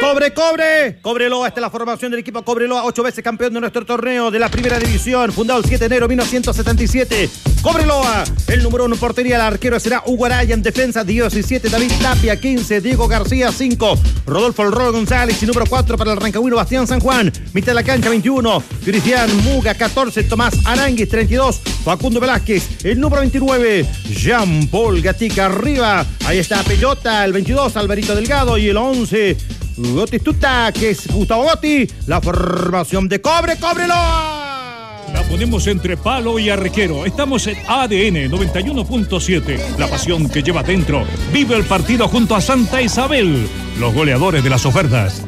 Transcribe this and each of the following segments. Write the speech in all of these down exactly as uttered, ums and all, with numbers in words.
¡Cobre, cobre! Cobreloa, esta es la formación del equipo Cobreloa, ocho veces campeón de nuestro torneo de la primera división, fundado el siete de enero de mil novecientos setenta y siete. Cobreloa, el número uno en portería, el arquero será Hugo Araya, en defensa diecisiete, David Tapia, quince, Diego García, cinco, Rodolfo El Rolo González y número cuatro para el rancagüino Bastián San Juan. Mitad de la cancha, veintiuno, Cristian Muga, catorce, Tomás Aranguis, treinta y dos, Facundo Velázquez, el número veintinueve, Jean-Paul Gatica, arriba, ahí está Pelota, el veintidós, Alvarito Delgado y el once, Gotistuta, que es Gustavo Gotti. La formación de Cobre, Cobreloa. La ponemos entre palo y arquero. Estamos en A D N noventa y uno punto siete. La pasión que lleva dentro. Vive el partido junto a Santa Isabel, los goleadores de las ofertas.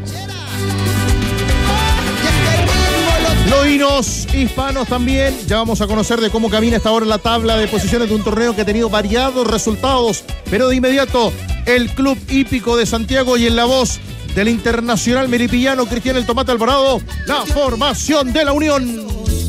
Los hinos hispanos también. Ya vamos a conocer de cómo camina esta hora la tabla de posiciones de un torneo que ha tenido variados resultados. Pero de inmediato, el Club Hípico de Santiago y en la voz del internacional melipillano Cristian El Tomate Alvarado, la formación de la Unión.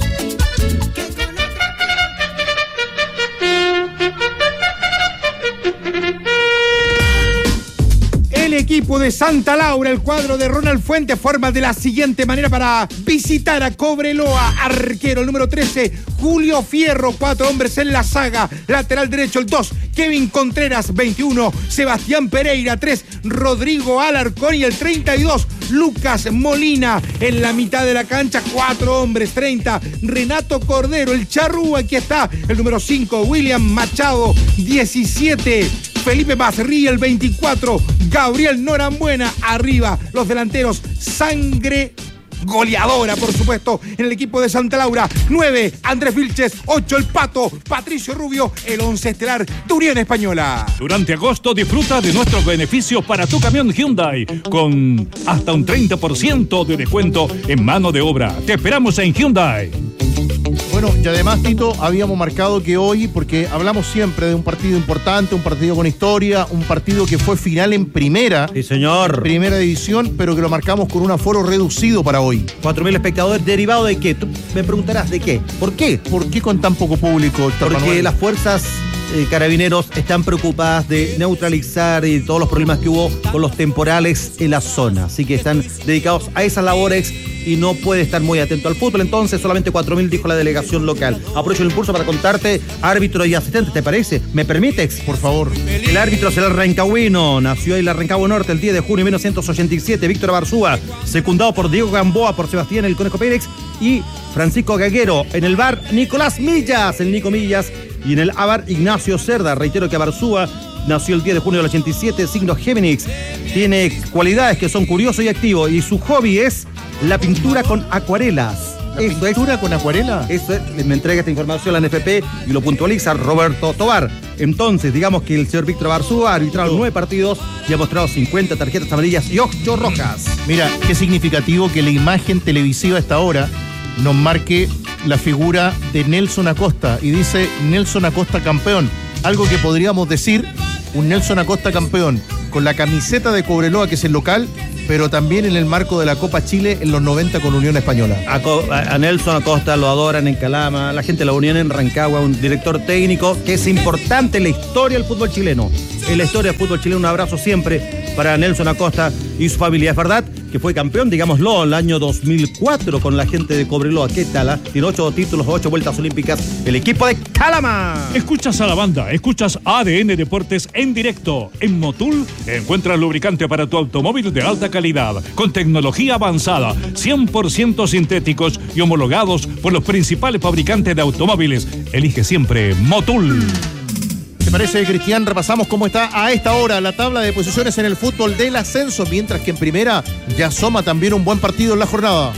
El equipo de Santa Laura, el cuadro de Ronald Fuentes, forma de la siguiente manera para visitar a Cobreloa. Arquero, el número trece, Julio Fierro, cuatro hombres en la saga. Lateral derecho, el dos, Kevin Contreras, veintiuno, Sebastián Pereira, tres, Rodrigo Alarcón y el treinta y dos, Lucas Molina. En la mitad de la cancha, cuatro hombres, treinta, Renato Cordero, el charrúa, aquí está, el número cinco, William Machado, diecisiete, Felipe Mazrí, el veinticuatro, Gabriel Norambuena, arriba, los delanteros, sangre goleadora, por supuesto, en el equipo de Santa Laura. nueve, Andrés Vilches. ocho, el Pato, Patricio Rubio. El once estelar de Unión Española. Durante agosto disfruta de nuestros beneficios para tu camión Hyundai, con hasta un treinta por ciento de descuento en mano de obra. Te esperamos en Hyundai. Bueno, y además, Tito, habíamos marcado que hoy, porque hablamos siempre de un partido importante, un partido con historia, un partido que fue final en primera. Sí, señor. En primera división, pero que lo marcamos con un aforo reducido para hoy. cuatro mil espectadores, ¿derivado de qué? Tú me preguntarás, ¿de qué? ¿Por qué? ¿Por qué con tan poco público, Héctor Porque Manuel? las fuerzas eh, carabineros están preocupadas de neutralizar y todos los problemas que hubo con los temporales en la zona. Así que están dedicados a esas labores y no puede estar muy atento al fútbol. Entonces, solamente cuatro mil, dijo la delegación local. Aprovecho el impulso para contarte, árbitro y asistente, ¿te parece? ¿Me permites? Por favor. El árbitro será el rancagüino. Nació en la Rancagua Norte el diez de junio de mil novecientos ochenta y siete. Víctor Barzúa, secundado por Diego Gamboa, por Sebastián El Conejo Pérez y Francisco Gaguero. En el V A R, Nicolás Millas, el Nico Millas. Y en el A V A R, Ignacio Cerda. Reitero que Barzúa nació el diez de junio del ochenta y siete, signo Géminis. Tiene cualidades que son curioso y activo. Y su hobby es la pintura con acuarelas. ¿La eso pintura es, con acuarela? Eso es, me entrega esta información la N F P y lo puntualiza Roberto Tobar. Entonces, digamos que el señor Víctor Barzúa ha arbitrado nueve partidos y ha mostrado cincuenta tarjetas amarillas y ocho rojas. Mira, qué significativo que la imagen televisiva a esta hora nos marque la figura de Nelson Acosta. Y dice Nelson Acosta campeón. Algo que podríamos decir, un Nelson Acosta campeón, con la camiseta de Cobreloa, que es el local, pero también en el marco de la Copa Chile en los noventa con Unión Española. A, a Nelson Acosta lo adoran en Calama, la gente de la Unión en Rancagua, un director técnico que es importante en la historia del fútbol chileno. En la historia del fútbol chileno, un abrazo siempre para Nelson Acosta y su familia. Es verdad que fue campeón, digámoslo, el año dos mil cuatro con la gente de Cobreloa. ¿Qué tal? ¿Eh? Tiene ocho títulos, ocho vueltas olímpicas. El equipo de Calama. Escuchas a la banda, escuchas A D N Deportes en directo. En Motul encuentras lubricante para tu automóvil de alta calidad, con tecnología avanzada, cien por ciento sintéticos y homologados por los principales fabricantes de automóviles. Elige siempre Motul. ¿Te parece, Cristian? Repasamos cómo está a esta hora la tabla de posiciones en el fútbol del ascenso, mientras que en primera ya asoma también un buen partido en la jornada.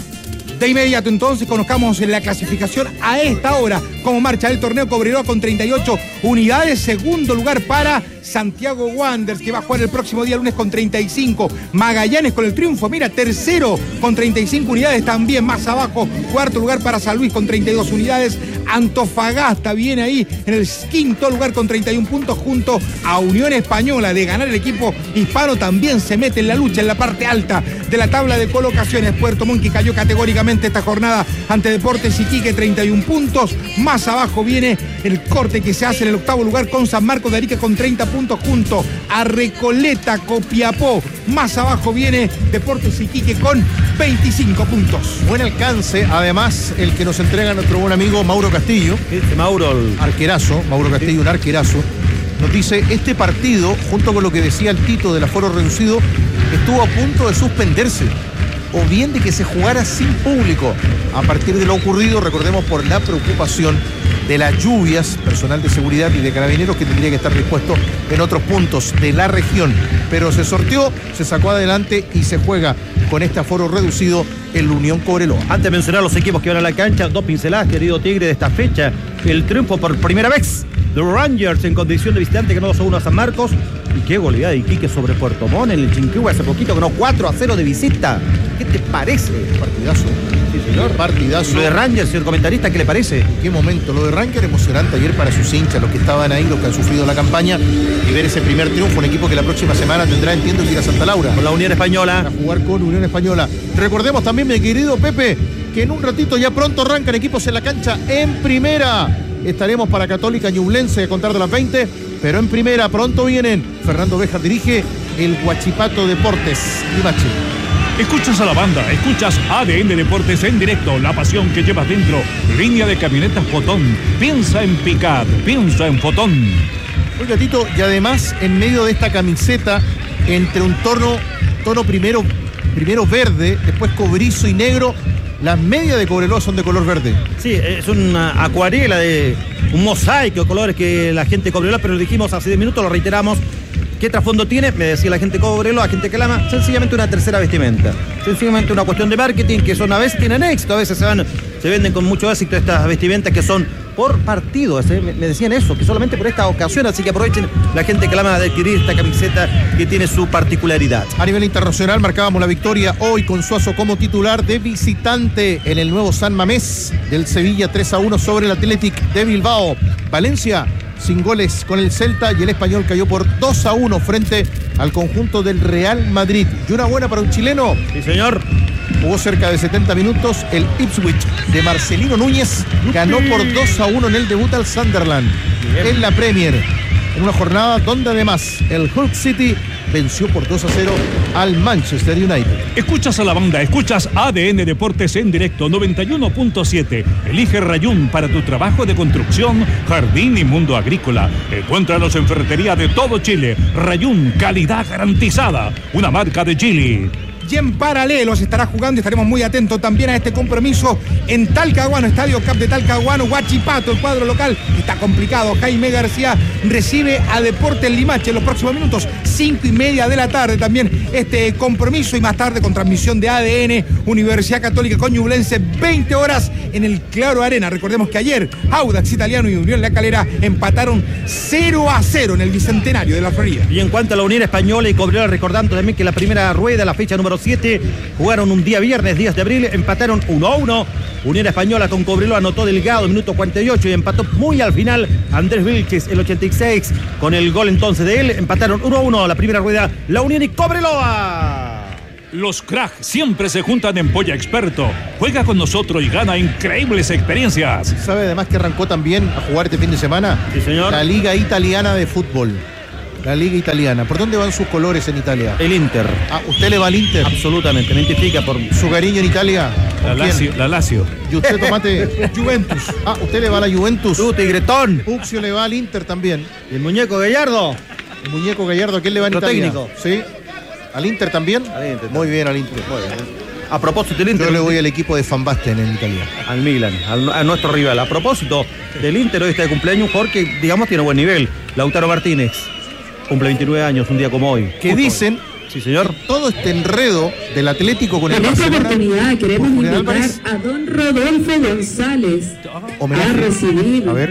De inmediato, entonces, conozcamos la clasificación a esta hora. Cómo marcha el torneo. Cobreloa con treinta y ocho unidades. Segundo lugar para Santiago Wanderers, que va a jugar el próximo día lunes con treinta y cinco. Magallanes con el triunfo. Mira, tercero con treinta y cinco unidades. También más abajo, cuarto lugar para San Luis con treinta y dos unidades. Antofagasta viene ahí en el quinto lugar con treinta y un puntos junto a Unión Española. De ganar el equipo hispano también se mete en la lucha en la parte alta de la tabla de colocaciones. Puerto Montt, que cayó categóricamente esta jornada ante Deportes Iquique, treinta y un puntos. Más abajo viene el corte que se hace en el octavo lugar con San Marcos de Arica con treinta puntos junto a Recoleta, Copiapó. Más abajo viene Deportes Iquique con veinticinco puntos. Buen alcance, además, el que nos entrega nuestro buen amigo Mauro Castillo. Este Mauro, el... arquerazo, Mauro Castillo, un arquerazo. Nos dice, este partido, junto con lo que decía el Tito del aforo reducido, estuvo a punto de suspenderse, o bien de que se jugara sin público. A partir de lo ocurrido, recordemos, por la preocupación de las lluvias, personal de seguridad y de carabineros que tendría que estar dispuesto en otros puntos de la región. Pero se sorteó, se sacó adelante y se juega con este aforo reducido en la Unión Cobreloa. Antes de mencionar los equipos que van a la cancha, dos pinceladas, querido Tigre, de esta fecha. El triunfo por primera vez de Rangers en condición de visitante, ganó dos a uno a San Marcos. Y qué goleada de Iquique sobre Puerto Montt en el Chinquihue hace poquito, ganó cuatro a cero de visita. ¿Qué te parece? Partidazo. Sí, señor. Partidazo. Lo de Rangers, señor comentarista, ¿qué le parece? ¿En qué momento? Lo de Rangers emocionante ayer para sus hinchas, los que estaban ahí, los que han sufrido la campaña, y ver ese primer triunfo, un equipo que la próxima semana tendrá, entiendo, que ir a Santa Laura. Con la Unión Española. A jugar con Unión Española. Recordemos también, mi querido Pepe, que en un ratito ya pronto arrancan equipos en la cancha en primera. Estaremos para Católica Ñublense a contar de las veinte, pero en primera pronto vienen. Fernando Béjar dirige el Huachipato Deportes Limache. Escuchas a la banda, escuchas A D N Deportes en directo, la pasión que llevas dentro. Línea de camionetas Fotón. Piensa en Picard, piensa en Fotón. Oiga, Tito, y además en medio de esta camiseta, entre un tono, tono primero, primero verde, después cobrizo y negro, las medias de Cobreloa son de color verde. Sí, es una acuarela de un mosaico de colores que la gente de Cobreloa, pero lo dijimos hace diez minutos, lo reiteramos. ¿Qué trasfondo tiene? Me decía la gente de Cobreloa, gente que clama, sencillamente una tercera vestimenta. Sencillamente una cuestión de marketing, que son a veces tienen éxito, a veces se van, se venden con mucho éxito estas vestimentas que son por partidos, ¿eh? Me decían eso, que solamente por esta ocasión, así que aprovechen la gente que clama de adquirir esta camiseta que tiene su particularidad. A nivel internacional marcábamos la victoria hoy con Suazo como titular de visitante en el nuevo San Mamés del Sevilla, tres a uno sobre el Athletic de Bilbao. Valencia sin goles con el Celta, y el Español cayó por dos a uno frente al conjunto del Real Madrid. Y una buena para un chileno. Sí, señor. Jugó cerca de setenta minutos. El Ipswich de Marcelino Núñez ganó por dos a uno en el debut al Sunderland en la Premier, en una jornada donde además el Hull City venció por dos a cero al Manchester United. Escuchas a la banda, escuchas A D N Deportes en directo, noventa y uno punto siete. Elige Rayún para tu trabajo de construcción, jardín y mundo agrícola. Encuéntralos en ferretería de todo Chile. Rayún, calidad garantizada. Una marca de Chile. Y en paralelo se estará jugando y estaremos muy atentos también a este compromiso en Talcahuano, Estadio Cap de Talcahuano, Huachipato, el cuadro local. Está complicado. Jaime García recibe a Deportes Limache en los próximos minutos, cinco y media de la tarde también este compromiso, y más tarde con transmisión de A D N, Universidad Católica con Ñublense, veinte horas en el Claro Arena. Recordemos que ayer Audax Italiano y Unión La Calera empataron cero a cero en el Bicentenario de la Florida. Y en cuanto a la Unión Española y Cobreloa, recordando también que la primera rueda, la fecha número siete, jugaron un día viernes, diez de abril, empataron uno a uno. Unión Española con Cobreloa anotó Delgado, minuto cuarenta y ocho, y empató muy al final Andrés Vilches, el ochenta y seis, con el gol entonces de él. Empataron uno a uno la primera rueda, la Unión y Cobreloa. Los cracks siempre se juntan en Polla Experto. Juega con nosotros y gana increíbles experiencias. ¿Sabe además que arrancó también a jugar este fin de semana? Sí, señor. La Liga Italiana de Fútbol. La Liga Italiana. ¿Por dónde van sus colores en Italia? El Inter. Ah, ¿usted le va al Inter? Absolutamente, me identifica por ¿Su cariño en Italia? La Lazio, la Lazio. ¿Y usted, Tomate? Juventus. Ah, ¿usted le va a la Juventus? Tú, Tigretón. Puxio le va al Inter también. ¿Y el muñeco Gallardo? El muñeco Gallardo, ¿a quién le va en Otro Italia? técnico. ¿Sí? ¿Al Inter también? Al Inter. Muy bien, al Inter. Muy bien. A propósito del Inter. Yo le voy al equipo de Van Basten en Italia. Al Milan, al, a nuestro rival. A propósito del Inter, hoy está de cumpleaños un jugador que, digamos, tiene buen nivel. Lautaro Martínez. Cumple veintinueve años, un día como hoy. Que dicen, hoy. Sí, señor. todo este enredo del Atlético con el En esta Barcelona. oportunidad queremos Julián invitar Álvarez. a don Rodolfo González Homenaje. a recibir. A ver,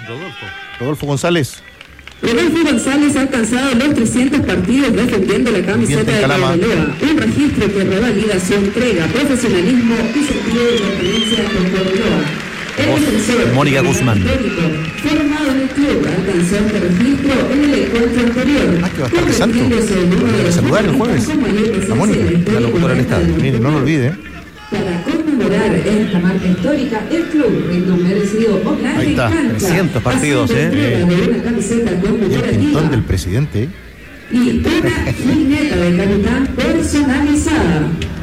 Rodolfo González. Rodolfo González ha alcanzado los trescientos partidos defendiendo la camiseta Bien, de Calama. Cobreloa, un registro que revalida su entrega, profesionalismo y sentido de pertenencia con Cobreloa. voz, Mónica Guzmán. Formado en el club, alcanzó este registro en el encuentro anterior. Ah, que va a estar de santo. Voy a saludar el jueves a Mónica, La locutora del estadio. Mire, no lo olvide. Para conmemorar esta marca histórica, el club rinde un merecido homenaje. Ahí está, en cancha, trescientos partidos, haciendo ¿eh? entrega de una camiseta El conmemorativa pintón del presidente. y una jineta de capitán personalizada.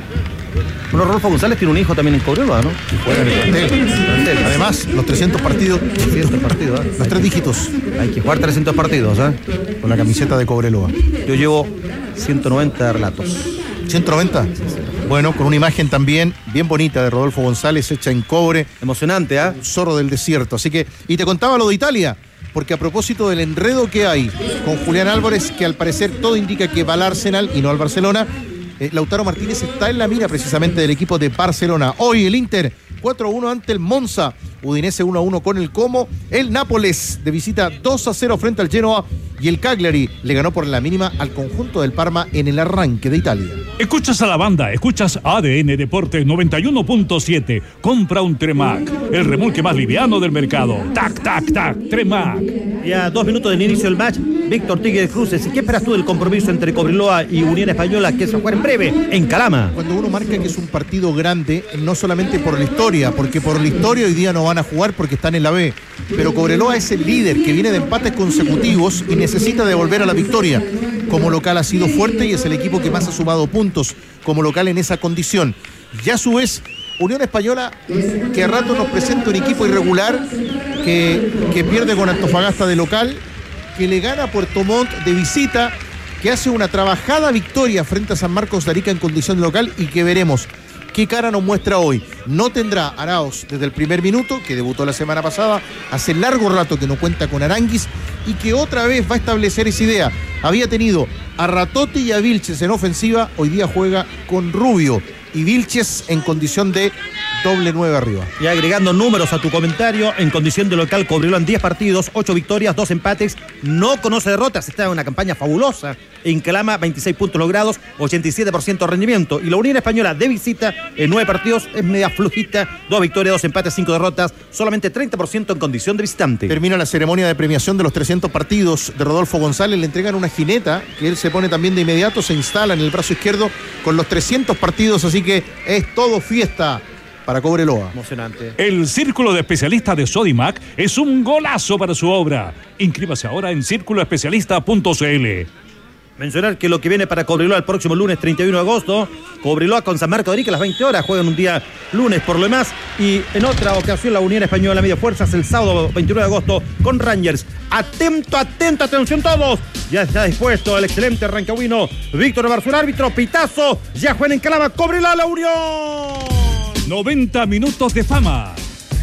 Bueno, Rodolfo González tiene un hijo también en Cobreloa, ¿no? Juega en el plantel. Además, los trescientos partidos, trescientos partidos, ¿eh? los tres dígitos Hay que jugar trescientos partidos, ¿eh? con la camiseta de Cobreloa. Yo llevo ciento noventa relatos. ciento noventa. Bueno, con una imagen también bien bonita de Rodolfo González hecha en cobre. Emocionante, ¿ah? ¿eh? Zorro del desierto. Así que, y te contaba lo de Italia, porque a propósito del enredo que hay con Julián Álvarez, que al parecer todo indica que va al Arsenal y no al Barcelona, eh, Lautaro Martínez está en la mira precisamente del equipo de Barcelona. Hoy el Inter cuatro a uno ante el Monza, Udinese uno a uno con el Como, el Nápoles de visita dos a cero frente al Genoa y el Cagliari le ganó por la mínima al conjunto del Parma en el arranque de Italia. Escuchas a la banda, escuchas A D N Deportes noventa y uno punto siete. Compra un Tremac, el remolque más liviano del mercado. Tac, tac, tac, Tremac. Y a dos minutos del inicio del match, Víctor Tigre Cruces. ¿Y qué esperas tú del compromiso entre Cobreloa y Unión Española que se va a jugar en breve en Calama? Cuando uno marca que es un partido grande, no solamente por la historia, porque por la historia hoy día no van a jugar porque están en la B, pero Cobreloa es el líder que viene de empates consecutivos y necesita devolver a la victoria. Como local ha sido fuerte y es el equipo que más ha sumado puntos como local en esa condición. Y a su vez, Unión Española, que a rato nos presenta un equipo irregular, que, que pierde con Antofagasta de local, que le gana a Puerto Montt de visita, que hace una trabajada victoria frente a San Marcos de Arica en condición de local y que veremos qué cara nos muestra hoy. No tendrá Arauz desde el primer minuto, que debutó la semana pasada, hace largo rato que no cuenta con Aránguiz y que otra vez va a establecer esa idea. Había tenido a Ratotti y a Vilches en ofensiva, hoy día juega con Rubio y Vilches en condición de doble nueve arriba. Y agregando números a tu comentario, en condición de local, Cobreloa en diez partidos, ocho victorias, dos empates, no conoce derrotas, está en una campaña fabulosa. En Calama, veintiséis puntos logrados, ochenta y siete por ciento de rendimiento. Y la Unión Española de visita, en nueve partidos, es media flujita, dos victorias, dos empates, cinco derrotas, solamente treinta por ciento en condición de visitante. Termina la ceremonia de premiación de los trescientos partidos de Rodolfo González, le entregan una jineta, que él se pone también de inmediato, se instala en el brazo izquierdo con los trescientos partidos, así que es todo fiesta para Cobreloa. Emocionante. El Círculo de Especialistas de Sodimac es un golazo para su obra. Inscríbase ahora en círculo especialista punto c l. Mencionar que lo que viene para Cobreloa el próximo lunes treinta y uno de agosto, Cobreloa con San Marco de Arica a las veinte horas, juegan un día lunes por lo demás, y en otra ocasión la Unión Española Media Fuerzas el sábado veintinueve de agosto con Rangers. Atento, atento, atención todos, ya está dispuesto el excelente rancagüino Víctor Barzur, árbitro, pitazo, ya juegan en Calama, Cobreloa la Unión. noventa minutos de fama.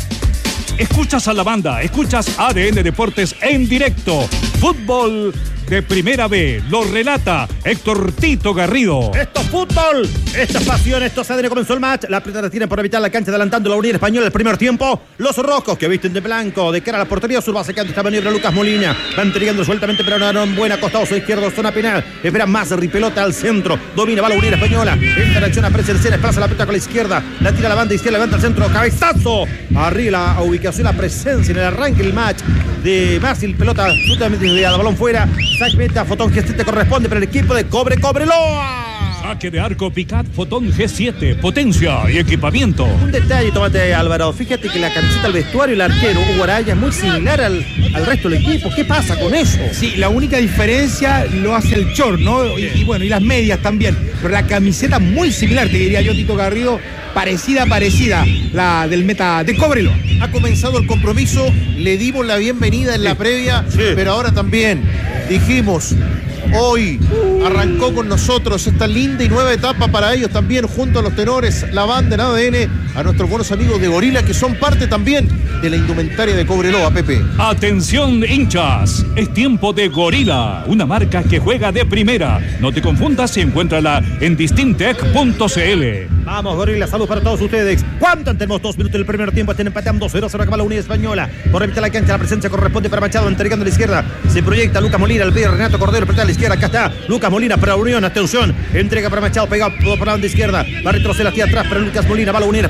Escuchas a la banda, escuchas A D N Deportes en directo. Fútbol de Primera B, lo relata Héctor Tito Garrido. Esto es fútbol, esta es pasión, esto es A D N, comenzó el match. La pelota retiene por evitar la cancha, adelantando la Unión Española el primer tiempo. Los rojos que visten de blanco, de cara a la portería sur, va sacando esta maniobra Lucas Molina. Va entregando sueltamente, pero no en buena, costado su izquierdo, zona penal. Espera más, ripelota al centro, domina, va la Unión Española. Entra acción a Pérez Cercena, desplaza la pelota con la izquierda, la tira a la banda izquierda, levanta al centro, cabezazo. Arriba la ubicación, la presencia en el arranque del match de Márcil, pelota absolutamente desviada, balón fuera. Sac meta, Fotón G siete corresponde para el equipo de Cobre Cobreloa. Saque de arco Picat Fotón G siete, potencia y equipamiento. Un detalle, tómate Álvaro, fíjate que la camiseta, el vestuario y el arquero Hugo Araya es muy similar al, al resto del equipo. ¿Qué pasa con eso? Sí, la única diferencia lo hace el short, ¿no? Y, y bueno, y las medias también. Pero la camiseta muy similar, te diría yo, Tito Garrido, parecida, parecida, la del meta de Cobreloa. Ha comenzado el compromiso, le dimos la bienvenida en la previa, sí. Pero ahora también dijimos, hoy arrancó con nosotros esta linda y nueva etapa para ellos también, junto a los tenores, la banda en A D N, a nuestros buenos amigos de Gorila, que son parte también de la indumentaria de Cobreloa, Pepe. Atención hinchas, es tiempo de Gorila, una marca que juega de primera. No te confundas y encuéntrala en distintec punto c l. Vamos, Gorila, salud para todos ustedes. ¿Cuánto? Tenemos dos minutos del primer tiempo, están empatando cero a cero, acaba la Unión Española. Por evitar la cancha, la presencia corresponde para Machado, entregando a la izquierda. Se proyecta Lucas Molina, el pie Renato Cordero, pero a la izquierda, acá está Lucas Molina para la Unión, atención, entrega para Machado, pegado por la banda izquierda, va a retroceder hacia atrás para Lucas Molina, va la Unión Española.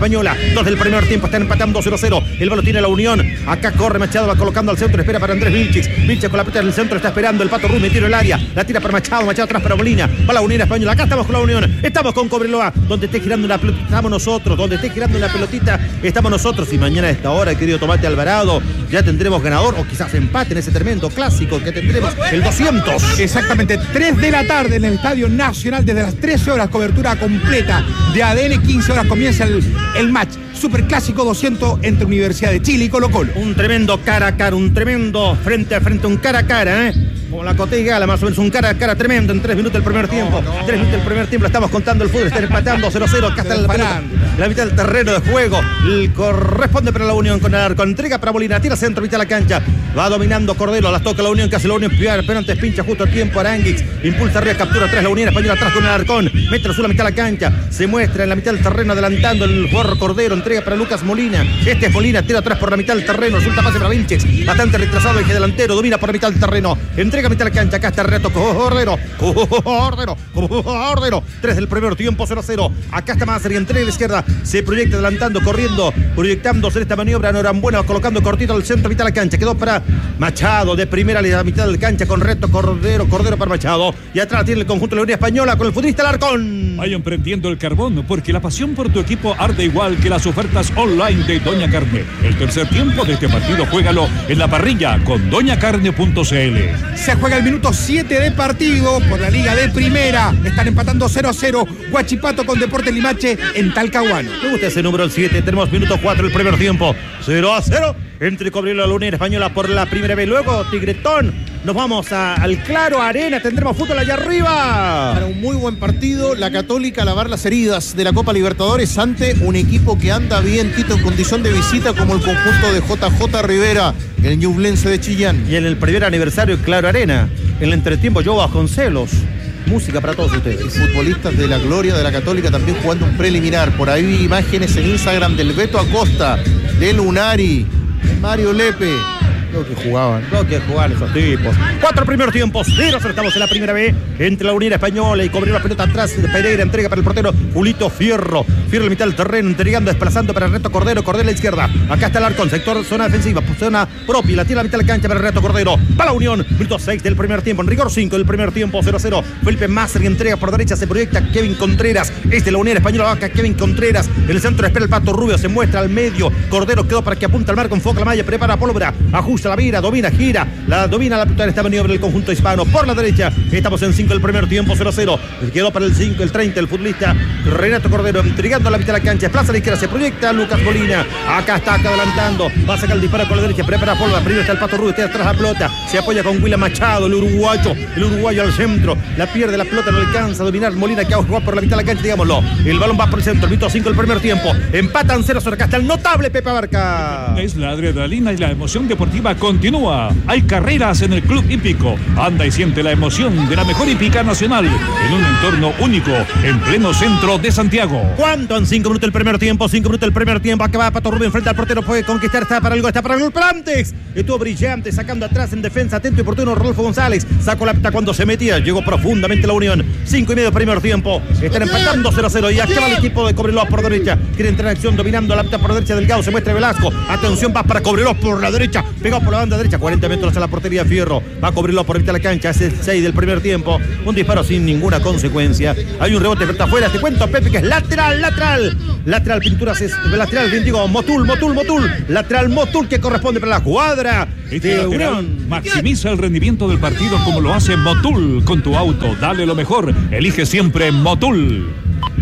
Española. Dos del primer tiempo, están empatando cero a cero. El balón tiene la Unión. Acá corre Machado, va colocando al centro, espera para Andrés Vilchix. Vilchix con la pelota en el centro, está esperando el Pato Rumi, tiro el área. La tira para Machado, Machado atrás para Molina. Va la Unión Española. Acá estamos con la Unión. Estamos con Cobreloa. Donde esté girando una pelotita, estamos nosotros. Donde esté girando una pelotita, estamos nosotros. Y mañana a esta hora, querido Tomate Alvarado, ya tendremos ganador o quizás empate en ese tremendo clásico que tendremos el doscientos. Exactamente, tres de la tarde en el Estadio Nacional, desde las trece horas, cobertura completa de A D N. quince horas comienza el, el match Superclásico doscientos entre Universidad de Chile y Colo Colo. Un tremendo cara a cara, un tremendo frente a frente, un cara a cara, ¿eh? Como la Coté y Gala, más o menos un cara a cara tremendo en tres minutos del primer tiempo. No, no. Tres minutos del primer tiempo, estamos contando el fútbol, están empatando cero a cero. Acá está la, pelota, la mitad del terreno de juego. El corresponde para la Unión con el arco. Entrega para Molina, tira centro, mitad de la cancha. Va dominando Cordero, las toca la Unión, que hace la Unión. Pero antes pincha justo a tiempo Aranguix. Impulsa arriba, captura atrás la Unión Española, atrás con el Arcón. Mete la mitad de la cancha. Se muestra en la mitad del terreno, adelantando el jugador Cordero. Entrega para Lucas Molina. Este es Molina, tira atrás por la mitad del terreno. Resulta pase para Vilchix. Bastante retrasado, eje delantero. Domina por la mitad del terreno. Entrega mitad de la cancha. Acá está el reto. Cordero. Cordero. Cordero. tres del primer tiempo, cero a cero. Acá está Máser y entrega a la izquierda. Se proyecta adelantando, corriendo, proyectándose en esta maniobra. Norambuena colocando cortito al centro, mitad de la cancha. Quedó para Machado de primera a la mitad de la cancha con reto. Cordero. Cordero para Machado. Y atrás tiene el conjunto de la Unión Española con el futbolista Alarcón. Vayan prendiendo el carbón, porque la pasión por tu equipo arde igual que las ofertas online de Doña Carne. El tercer tiempo de este partido, juégalo en la parrilla con doña carne punto c l. Se juega el minuto siete de partido por la Liga de Primera. Están empatando cero a cero Huachipato con Deportes Limache en Talcahuano. Me gusta ese número, el siete. Tenemos minuto cuatro del primer tiempo. cero a cero entre Cobreloa y la Unión Española por la primera vez. Luego, Tigretón, nos vamos a, al Claro Arena. Tendremos fútbol allá arriba. Para un muy buen partido, la Católica a lavar las heridas de la Copa Libertadores ante un equipo que anda bien, Tito, en condición de visita, como el conjunto de J J Rivera, el Ñublense de Chillán. Y en el primer aniversario de Claro Arena, en el entretiempo, Joe Vasconcelos. Música para todos ustedes. Y futbolistas de la gloria de la Católica también jugando un preliminar. Por ahí vi imágenes en Instagram del Beto Acosta, del Unari, de Mario Lepe. Lo que jugaban. Lo que jugaban esos tipos. Cuatro primeros tiempos. Cero, estamos en la primera B. Entre la Unión Española y Cobreloa, la pelota atrás. Pereira entrega para el portero Julito Fierro. Fierro en la mitad del terreno, entregando, desplazando para el Reto Cordero. Cordero a la izquierda. Acá está el Arcón. Sector, zona defensiva. Zona propia. La tira a la mitad de la cancha para el Reto Cordero. Para la Unión. Minuto seis del primer tiempo. En rigor cinco del primer tiempo. cero a cero. Felipe Máser entrega por derecha. Se proyecta Kevin Contreras. Es de la Unión Española. Va acá Kevin Contreras. En el centro espera el Pato Rubio. Se muestra al medio. Cordero quedó para que apunta al marco. Enfoca la malla. Prepara pólvora. Ajusta la mira. Domina. Gira, la domina la pelota en esta maniobra del conjunto hispano por la derecha. Estamos en cinco del primer tiempo, cero a cero. Quedó para el cinco, el treinta, el futbolista Renato Cordero entregando la mitad de la cancha. Plaza a la izquierda, se proyecta Lucas Molina. Acá está, acá adelantando. Va a sacar el disparo con la derecha, prepara Polva. Primero está el Pato Rubio, está atrás la pelota. Se apoya con William Machado, el uruguayo. El uruguayo al centro. La pierde la pelota, no alcanza a dominar Molina, que va a jugar por la mitad de la cancha, digámoslo. El balón va por el centro, el minuto cinco del primer tiempo. Empatan cero a cero. Acá está el notable Pepe Abarca. Es la adrenalina y la emoción deportiva continúa. Hay carrera en el Club Hípico. Anda y siente la emoción de la mejor hípica nacional en un entorno único en pleno centro de Santiago. ¿Cuánto? En cinco minutos el primer tiempo, cinco minutos el primer tiempo. Acá va Pato Rubio frente al portero, puede conquistar, está para el gol, está para el gol. Plantex estuvo brillante, sacando atrás en defensa, atento y oportuno Rodolfo González. Sacó la pita cuando se metía, llegó profundamente la Unión. Cinco y medio primer tiempo. Están empatando cero a cero y acaba el equipo de Cobreloa por derecha. Quiere entrar en acción dominando la pita por derecha. Delgado, se muestra Velasco. Atención, va para Cobreloa por la derecha, pegado por la banda derecha, cuarenta metros a la portería. Fierro va a cubrirlo por mitad de la cancha. Es el seis del primer tiempo. Un disparo sin ninguna consecuencia. Hay un rebote, pero está afuera. Te cuento, Pepe, que es lateral, lateral. Lateral, pinturas es lateral. Bien digo, Motul, Motul, Motul. Lateral, Motul, que corresponde para la cuadra. Este de Unión. Maximiza el rendimiento del partido como lo hace Motul. Con tu auto, dale lo mejor. Elige siempre Motul.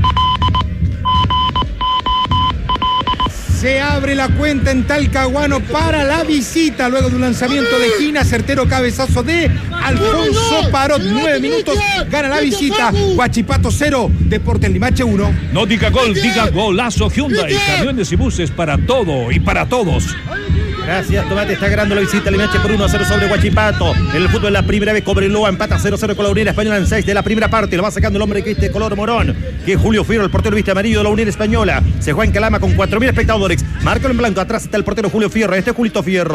Se abre la cuenta en Talcahuano para la visita luego de un lanzamiento de Gina, certero cabezazo de Alfonso Parot. Nueve minutos, gana la visita. Huachipato cero, Deportes Limache uno. No diga gol, diga golazo Hyundai. Camiones y buses para todo y para todos. Gracias, Tomate. Está ganando la visita Limache por uno a cero sobre Huachipato. En el fútbol de la primera vez, Cobreloa empata cero a cero con la Unión Española en seis de la primera parte. Lo va sacando el hombre que este color morón, que es Julio Fierro, el portero viste amarillo de la Unión Española. Se juega en Calama con cuatro mil espectadores. Marca en blanco. Atrás está el portero Julio Fierro. Este es Julito Fierro.